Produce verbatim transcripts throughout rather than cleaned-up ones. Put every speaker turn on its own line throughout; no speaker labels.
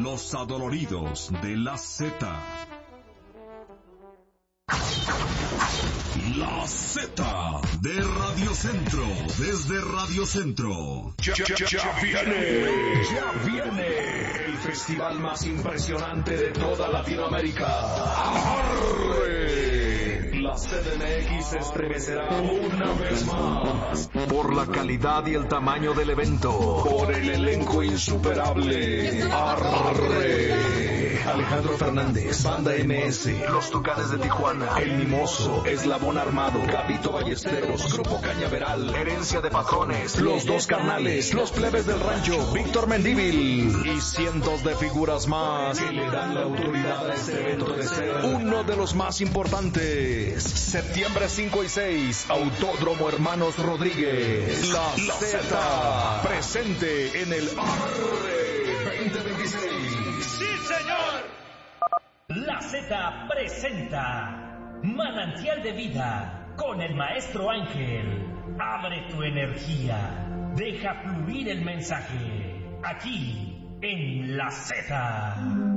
Los adoloridos de la Z. La Z de Radio Centro, desde Radio Centro.
Ya, ya, ya, ya viene, ya viene el festival más impresionante de toda Latinoamérica. ¡Arre! La C D M X se estremecerá una vez más. Por la calidad y el tamaño del evento. Por el elenco insuperable. ¡Arre! Alejandro Fernández, Banda M S, Los Tucanes de Tijuana, El Mimoso, Eslabón Armado, Gabito Ballesteros, Grupo Cañaveral, Herencia de Patrones, Los Dos Carnales, Los Plebes del Rancho, Víctor Mendívil y cientos de figuras más que le dan la autoridad a este evento de ser uno de los más importantes. Septiembre cinco y seis, Autódromo Hermanos Rodríguez. La, la Z presente en el Arre veinte veintiséis.
¡Sí, señor! La Z presenta Manantial de Vida con el Maestro Ángel. Abre tu energía. Deja fluir el mensaje. Aquí en La Z.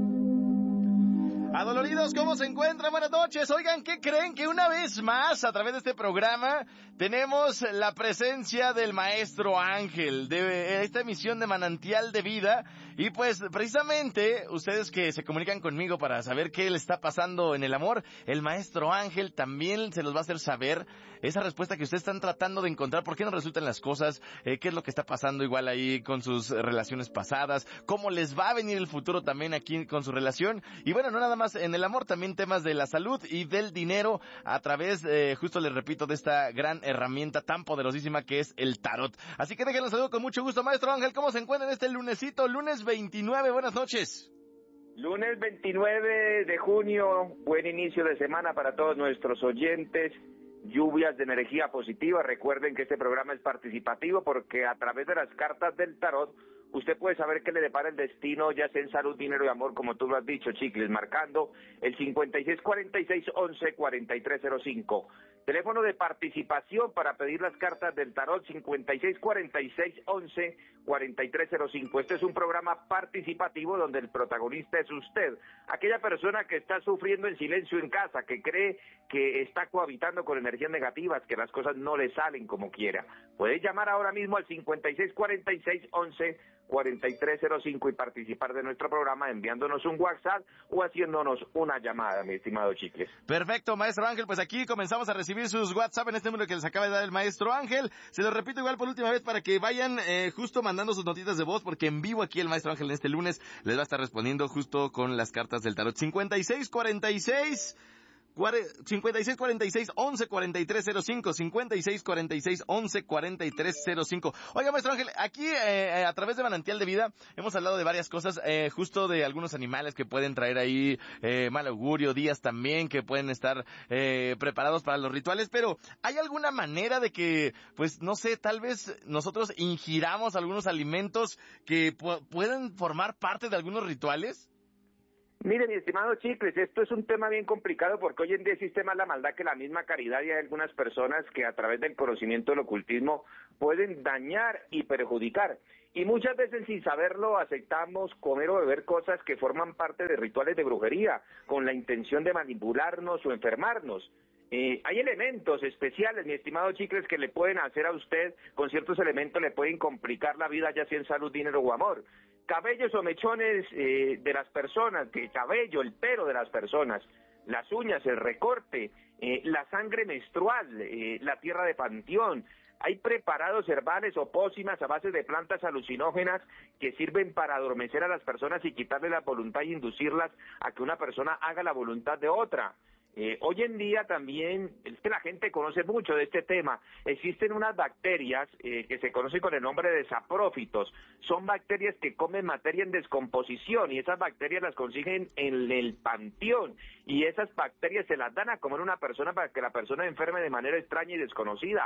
Adoloridos, ¿cómo se encuentran? Buenas noches. Oigan, ¿qué creen? Que una vez más, a través de este programa, tenemos la presencia del Maestro Ángel, de esta emisión de Manantial de Vida. Y pues, precisamente, ustedes que se comunican conmigo para saber qué le está pasando en el amor, el Maestro Ángel también se los va a hacer saber esa respuesta que ustedes están tratando de encontrar, por qué no resultan las cosas, eh, qué es lo que está pasando igual ahí con sus relaciones pasadas, cómo les va a venir el futuro también aquí con su relación. Y bueno, no nada más en el amor, también temas de la salud y del dinero a través, eh, justo les repito, de esta gran herramienta tan poderosísima que es el tarot. Así que déjenlos saludo con mucho gusto, Maestro Ángel. ¿Cómo se encuentran este lunesito? Lunes veintinueve, buenas noches.
Lunes veintinueve de junio, buen inicio de semana para todos nuestros oyentes. Lluvias de energía positiva. Recuerden que este programa es participativo porque a través de las cartas del tarot usted puede saber qué le depara el destino, ya sea en salud, dinero y amor, como tú lo has dicho, Chicles, marcando el cincuenta y seis cuarenta y seis once cuarenta y tres cero cinco. Teléfono de participación para pedir las cartas del tarot, cincuenta y seis cuarenta y seis once cuarenta y tres cero cinco. Este es un programa participativo donde el protagonista es usted, aquella persona que está sufriendo en silencio en casa, que cree que está cohabitando con energías negativas, que las cosas no le salen como quiera. Puede llamar ahora mismo al cincuenta y seis cuarenta y seis once cuarenta y tres cero cinco y participar de nuestro programa enviándonos un WhatsApp o haciéndonos una llamada, mi estimado Chicles.
Perfecto, Maestro Ángel, pues aquí comenzamos a recibir sus WhatsApp en este número que les acaba de dar el Maestro Ángel. Se lo repito igual por última vez para que vayan eh, justo mandando sus notitas de voz, porque en vivo aquí el Maestro Ángel en este lunes les va a estar respondiendo justo con las cartas del tarot. cincuenta y seis cuarenta y seis cincuenta y seis cuarenta y seis once cuarenta y tres cero cinco, cincuenta y seis cuarenta y seis once cuarenta y tres cero cinco. Oiga, Maestro Ángel, aquí eh, a través de Manantial de Vida hemos hablado de varias cosas, eh, justo de algunos animales que pueden traer ahí eh, mal augurio, días también que pueden estar eh, preparados para los rituales, pero ¿hay alguna manera de que, pues no sé, tal vez nosotros ingiramos algunos alimentos que pu- puedan formar parte de algunos rituales?
Mire, mi estimado Chicles, esto es un tema bien complicado porque hoy en día existe más la maldad que la misma caridad y hay algunas personas que a través del conocimiento del ocultismo pueden dañar y perjudicar. Y muchas veces sin saberlo aceptamos comer o beber cosas que forman parte de rituales de brujería con la intención de manipularnos o enfermarnos. Eh, hay elementos especiales, mi estimado Chicles, que le pueden hacer a usted, con ciertos elementos le pueden complicar la vida, ya sea en salud, dinero o amor. Cabellos o mechones eh, de las personas, el cabello, el pelo de las personas, las uñas, el recorte, eh, la sangre menstrual, eh, la tierra de panteón. Hay preparados herbales o pócimas a base de plantas alucinógenas que sirven para adormecer a las personas y quitarle la voluntad y inducirlas a que una persona haga la voluntad de otra. Eh, hoy en día también, es que la gente conoce mucho de este tema, existen unas bacterias eh, que se conocen con el nombre de saprófitos, son bacterias que comen materia en descomposición y esas bacterias las consiguen en el panteón y esas bacterias se las dan a comer a una persona para que la persona enferme de manera extraña y desconocida.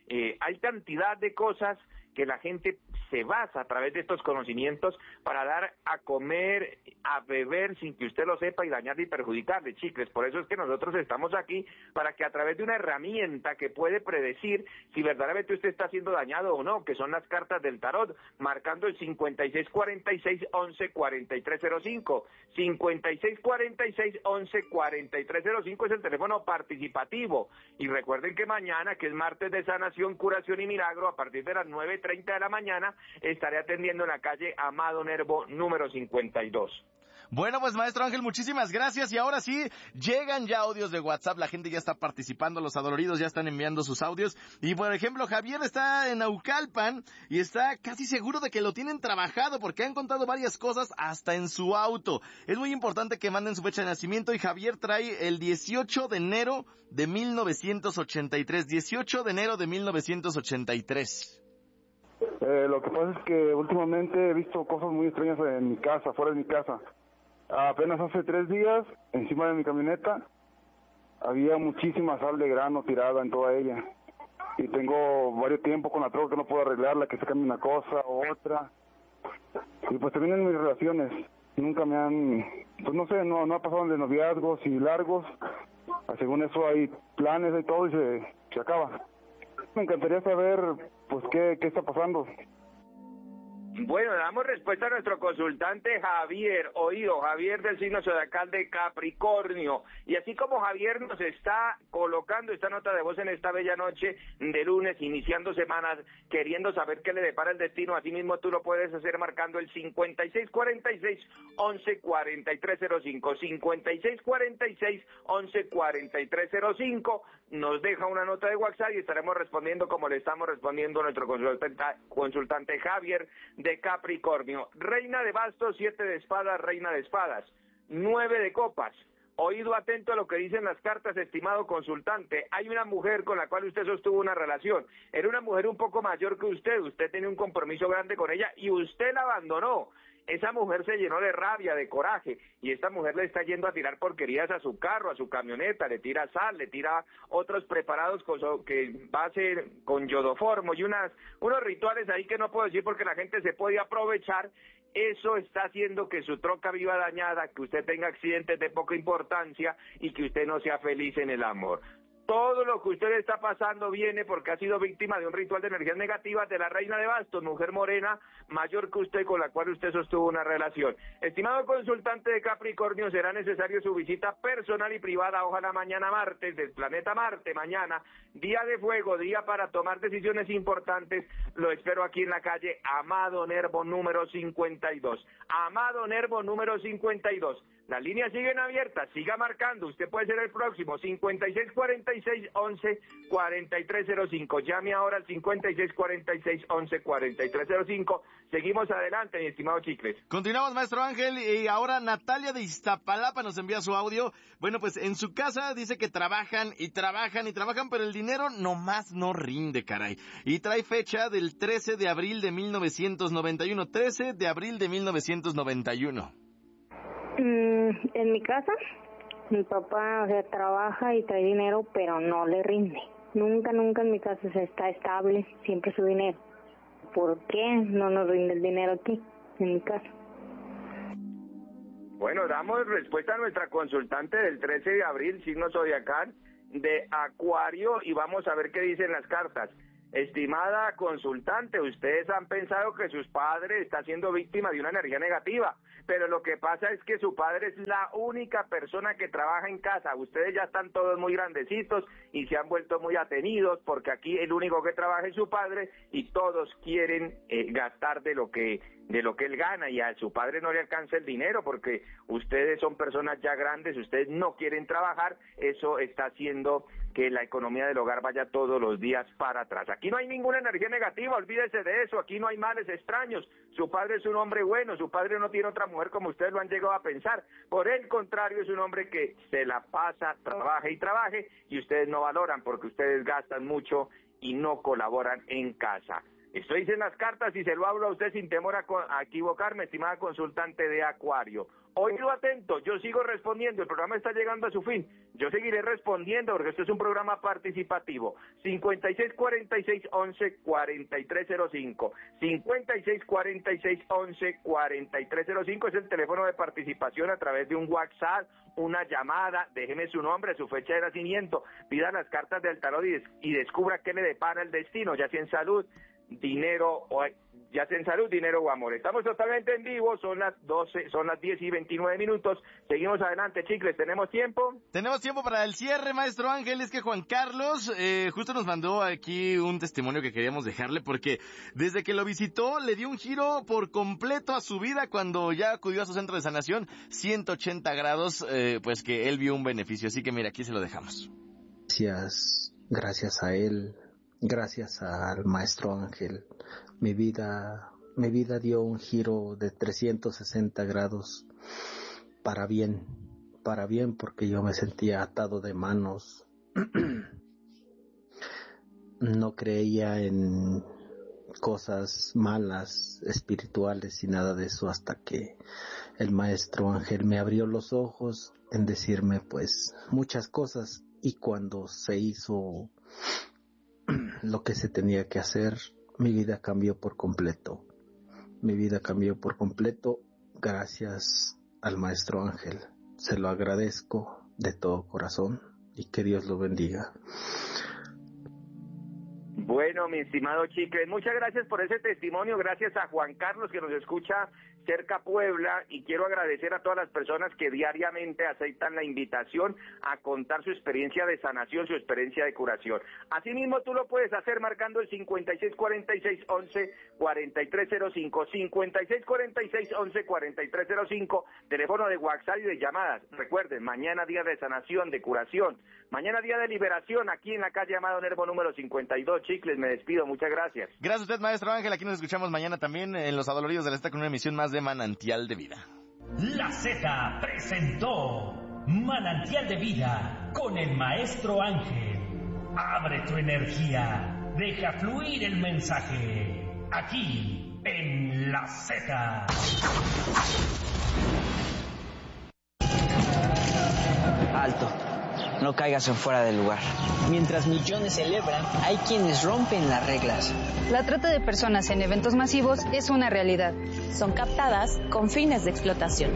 Eh, hay cantidad de cosas que la gente se basa a través de estos conocimientos para dar a comer, a beber sin que usted lo sepa y dañarle y perjudicarle, chicles. Por eso es que nosotros estamos aquí, para que a través de una herramienta que puede predecir si verdaderamente usted está siendo dañado o no, que son las cartas del tarot, marcando el cincuenta y seis cuarenta y seis once cuarenta y tres cero cinco. cincuenta y seis cuarenta y seis once cuarenta y tres cero cinco es el teléfono participativo. Y recuerden que mañana, que es martes de sanación, curación y milagro, a partir de las nueve treinta de la mañana, estaré atendiendo en la calle Amado Nervo número cincuenta y dos.
Bueno, pues maestro Ángel, muchísimas gracias. Y ahora sí, llegan ya audios de WhatsApp, la gente ya está participando, los adoloridos ya están enviando sus audios. Y por ejemplo, Javier está en Naucalpan y está casi seguro de que lo tienen trabajado porque han contado varias cosas hasta en su auto. Es muy importante que manden su fecha de nacimiento y Javier trae el dieciocho de enero de mil novecientos ochenta y tres. dieciocho de enero de mil novecientos ochenta y tres.
Eh, lo que pasa es que últimamente he visto cosas muy extrañas en mi casa, fuera de mi casa. Apenas hace tres días, encima de mi camioneta, había muchísima sal de grano tirada en toda ella. Y tengo varios tiempo con la troca que no puedo arreglarla, que se cambie una cosa o otra. Y pues también en mis relaciones, nunca me han, pues no sé, no, no ha pasado de noviazgos y largos. Según eso hay planes y todo y se, se acaba. Me encantaría saber, pues, qué, qué está pasando.
Bueno, damos respuesta a nuestro consultante Javier, oído, Javier del signo zodiacal de Capricornio. Y así como Javier nos está colocando esta nota de voz en esta bella noche de lunes, iniciando semanas, queriendo saber qué le depara el destino, así mismo tú lo puedes hacer marcando el cincuenta y seis cuarenta y seis once cuarenta y tres cero cinco, cincuenta y seis cuarenta y seis once cuarenta y tres cero cinco, nos deja una nota de WhatsApp y estaremos respondiendo como le estamos respondiendo a nuestro consultante, consultante Javier de Capricornio. Reina de bastos, siete de espadas, reina de espadas, nueve de copas. Oído atento a lo que dicen las cartas, estimado consultante. Hay una mujer con la cual usted sostuvo una relación. Era una mujer un poco mayor que usted. Usted tenía un compromiso grande con ella y usted la abandonó. Esa mujer se llenó de rabia, de coraje, y esta mujer le está yendo a tirar porquerías a su carro, a su camioneta, le tira sal, le tira otros preparados con, que va a ser con yodoformo y unas, unos rituales ahí que no puedo decir porque la gente se puede aprovechar. Eso está haciendo que su troca viva dañada, que usted tenga accidentes de poca importancia y que usted no sea feliz en el amor. Todo lo que usted está pasando viene porque ha sido víctima de un ritual de energías negativas de la reina de bastos, mujer morena, mayor que usted, con la cual usted sostuvo una relación. Estimado consultante de Capricornio, será necesario su visita personal y privada, ojalá mañana martes, del planeta Marte, mañana, día de fuego, día para tomar decisiones importantes. Lo espero aquí en la calle Amado Nervo número cincuenta y dos. Amado Nervo número cincuenta y dos. Las líneas siguen abiertas, siga marcando, usted puede ser el próximo, cincuenta y seis cuarenta y seis once cuarenta y tres cero cinco, llame ahora al cincuenta y seis cuarenta y seis once cuarenta y tres cero cinco, seguimos adelante, mi estimado Chicles.
Continuamos, maestro Ángel, y ahora Natalia de Iztapalapa nos envía su audio. Bueno, pues en su casa dice que trabajan y trabajan y trabajan, pero el dinero nomás no rinde, caray. Y trae fecha del trece de abril de mil novecientos noventa y uno, trece de abril de mil novecientos noventa y uno.
Mm, en mi casa, mi papá, o sea, trabaja y trae dinero, pero no le rinde. Nunca, nunca en mi casa se está estable, siempre su dinero. ¿Por qué no nos rinde el dinero aquí, en mi casa?
Bueno, damos respuesta a nuestra consultante del trece de abril, signo zodiacal de Acuario, y vamos a ver qué dicen las cartas. Estimada consultante, ustedes han pensado que sus padres están siendo víctimas de una energía negativa, pero lo que pasa es que su padre es la única persona que trabaja en casa. Ustedes ya están todos muy grandecitos y se han vuelto muy atenidos porque aquí el único que trabaja es su padre y todos quieren eh, gastar de lo que de lo que él gana, y a su padre no le alcanza el dinero porque ustedes son personas ya grandes, ustedes no quieren trabajar. Eso está haciendo que la economía del hogar vaya todos los días para atrás. Aquí no hay ninguna energía negativa, olvídese de eso, aquí no hay males extraños. Su padre es un hombre bueno, su padre no tiene otra mujer como ustedes lo han llegado a pensar. Por el contrario, es un hombre que se la pasa, trabaje y trabaje, y ustedes no valoran porque ustedes gastan mucho y no colaboran en casa. Esto dicen las cartas y se lo hablo a usted sin temor a, a equivocarme, estimada consultante de Acuario. Oído atento, yo sigo respondiendo, el programa está llegando a su fin. Yo seguiré respondiendo porque esto es un programa participativo. cincuenta y seis cuarenta y seis once cuarenta y tres cero cinco. cincuenta y seis cuarenta y seis once cuarenta y tres cero cinco es el teléfono de participación a través de un WhatsApp, una llamada, déjeme su nombre, su fecha de nacimiento, pida las cartas del tarot y, des y descubra qué le depara el destino, ya sea en salud, dinero o ya sea en salud, dinero o amor. Estamos totalmente en vivo, son las doce, son las diez y veintinueve minutos. Seguimos adelante, chicles, ¿tenemos tiempo?
Tenemos tiempo para el cierre, maestro Ángel. Es que Juan Carlos eh, justo nos mandó aquí un testimonio que queríamos dejarle porque desde que lo visitó le dio un giro por completo a su vida cuando ya acudió a su centro de sanación, ciento ochenta grados, eh, pues que él vio un beneficio. Así que mira, aquí se lo dejamos.
Gracias, gracias a él. Gracias al maestro Ángel, mi vida, mi vida dio un giro de trescientos sesenta grados para bien, para bien porque yo me sentía atado de manos, no creía en cosas malas, espirituales y nada de eso hasta que el maestro Ángel me abrió los ojos en decirme pues muchas cosas y cuando se hizo lo que se tenía que hacer, mi vida cambió por completo. Mi vida cambió por completo gracias al maestro Ángel. Se lo agradezco de todo corazón y que Dios lo bendiga.
Bueno, mi estimado Chicles, muchas gracias por ese testimonio, gracias a Juan Carlos que nos escucha cerca a Puebla y quiero agradecer a todas las personas que diariamente aceptan la invitación a contar su experiencia de sanación, su experiencia de curación. Asimismo, tú lo puedes hacer marcando el cincuenta y seis cuarenta y seis once cuarenta y tres cero cinco, cincuenta y seis cuarenta y seis once cuarenta y tres cero cinco, teléfono de WhatsApp y de llamadas. Recuerden, mañana día de sanación, de curación, mañana día de liberación, aquí en la calle Amado Nervo número cincuenta y dos, Chicles, me despido, muchas gracias.
Gracias a usted, maestro Ángel, aquí nos escuchamos mañana también en Los Adoloridos de la Z con una emisión más de Manantial de Vida.
La Z presentó Manantial de Vida con el maestro Ángel. Abre tu energía, deja fluir el mensaje, aquí en La Z.
Alto. No caigas en fuera del lugar. Mientras millones celebran, hay quienes rompen las reglas.
La trata de personas en eventos masivos es una realidad.
Son captadas con fines de explotación.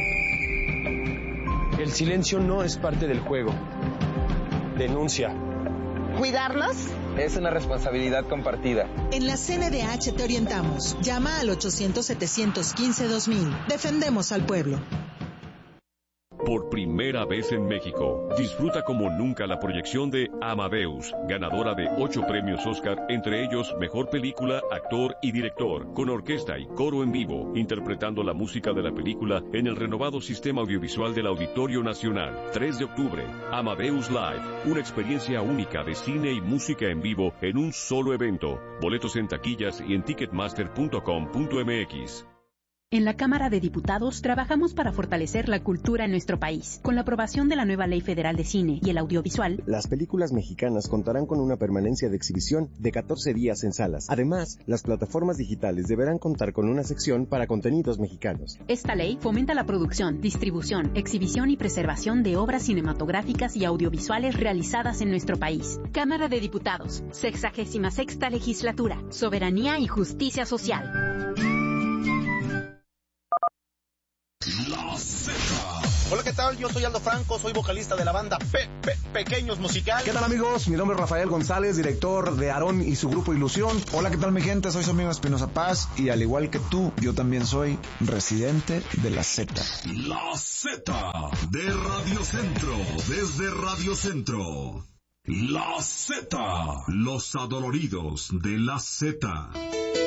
El silencio no es parte del juego. Denuncia.
¿Cuidarlos?
Es una responsabilidad compartida.
En la C N D H te orientamos. Llama al ochocientos, setecientos quince, dos mil. Defendemos al pueblo.
Por primera vez en México, disfruta como nunca la proyección de Amadeus, ganadora de ocho premios Oscar, entre ellos Mejor Película, Actor y Director, con orquesta y coro en vivo, interpretando la música de la película en el renovado sistema audiovisual del Auditorio Nacional. tres de octubre, Amadeus Live, una experiencia única de cine y música en vivo en un solo evento. Boletos en taquillas y en ticketmaster punto com punto m x.
En la Cámara de Diputados trabajamos para fortalecer la cultura en nuestro país. Con la aprobación de la nueva Ley Federal de Cine y el Audiovisual,
las películas mexicanas contarán con una permanencia de exhibición de catorce días en salas. Además, las plataformas digitales deberán contar con una sección para contenidos mexicanos.
Esta ley fomenta la producción, distribución, exhibición y preservación de obras cinematográficas y audiovisuales realizadas en nuestro país. Cámara de Diputados, sexagésima sexta Legislatura, Soberanía y Justicia Social.
La Z.
Hola, ¿qué tal? Yo soy Aldo Franco, soy vocalista de la banda Pe Pe Pequeños Musical.
¿Qué tal, amigos? Mi nombre es Rafael González, director de Aarón y su grupo Ilusión.
Hola, ¿qué tal, mi gente? Soy su amigo Espinosa Paz y al igual que tú, yo también soy residente de la Z.
La Z de Radio Centro, desde Radio Centro. La Z, los adoloridos de la Z.